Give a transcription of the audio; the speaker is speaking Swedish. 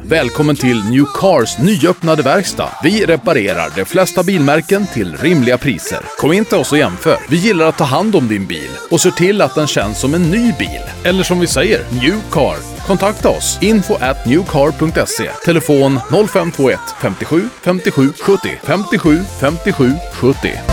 Välkommen till New Cars nyöppnade verkstad. Vi reparerar de flesta bilmärken till rimliga priser. Kom in till oss och jämför. Vi gillar att ta hand om din bil och ser till att den känns som en ny bil. Eller som vi säger, New Car. Kontakta oss. info@newcar.se. Telefon 0521 57 57 70 57 57 70.